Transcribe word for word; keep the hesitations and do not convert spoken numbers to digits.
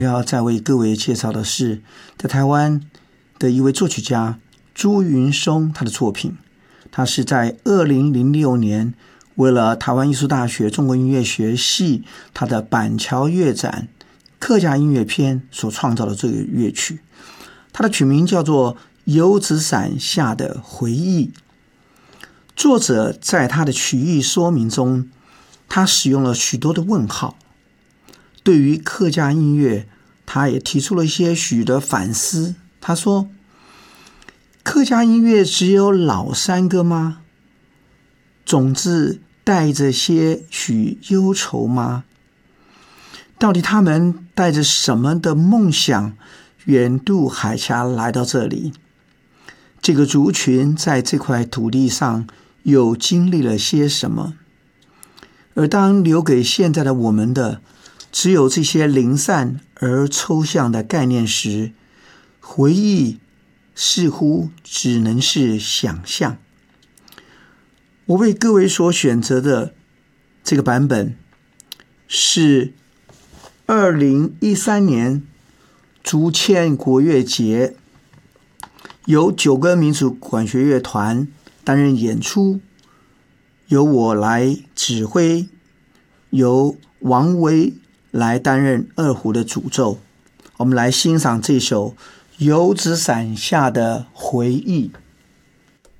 要再为各位介绍的是在台湾的一位作曲家朱云松，他的作品。他是在二零零六年为了台湾艺术大学中国音乐学系他的板桥乐展客家音乐篇所创造的这个乐曲。它的曲名叫做《油纸伞下的回忆》。作者在他的曲艺说明中，他使用了许多的问号。对于客家音乐，他也提出了一些许的反思。他说，客家音乐只有老山歌吗？总是带着些许忧愁吗？到底他们带着什么的梦想远渡海峡来到这里？这个族群在这块土地上又经历了些什么？而当留给现在的我们的只有这些零散而抽象的概念时，回忆似乎只能是想象。我为各位所选择的这个版本是二零一三年竹堑国乐节由九歌民族管弦乐团担任演出，由我来指挥，由王威来担任二胡的主奏。我们来欣赏这首《油纸伞下的回忆》。